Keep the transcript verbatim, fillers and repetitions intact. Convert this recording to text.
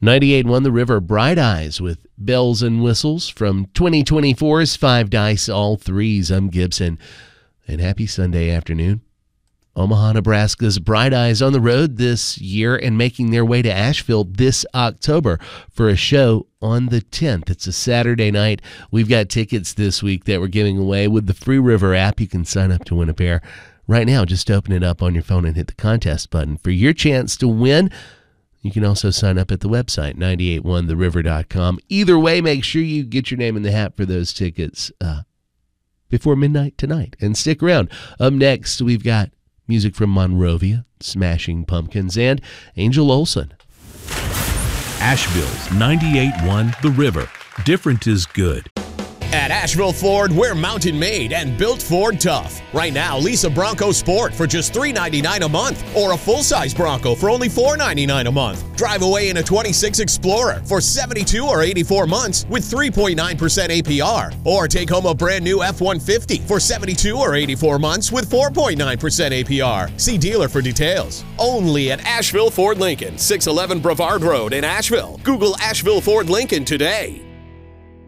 ninety-eight point one The River, Bright Eyes with Bells and Whistles from twenty twenty-four's Five Dice All Threes. I'm Gibson, and happy Sunday afternoon. Omaha, Nebraska's Bright Eyes on the road this year and making their way to Asheville this October for a show on the tenth. It's a Saturday night. We've got tickets this week that we're giving away with the Free River app. You can sign up to win a pair right now. Just open it up on your phone and hit the contest button for your chance to win. You can also sign up at the website, nine eight one the river dot com. Either way, make sure you get your name in the hat for those tickets uh, before midnight tonight. And stick around. Up next, we've got music from Monrovia, Smashing Pumpkins, and Angel Olsen. Asheville's ninety-eight point one The River. Different is good. At Asheville Ford, we're mountain made and built Ford tough. Right now, lease a Bronco Sport for just three ninety-nine a month or a full-size Bronco for only four ninety-nine a month. Drive away in a twenty-six Explorer for seventy-two or eighty-four months with three point nine percent A P R. Or take home a brand new F one fifty for seventy-two or eighty-four months with four point nine percent A P R. See dealer for details. Only at Asheville Ford Lincoln, six eleven Brevard Road in Asheville. Google Asheville Ford Lincoln today.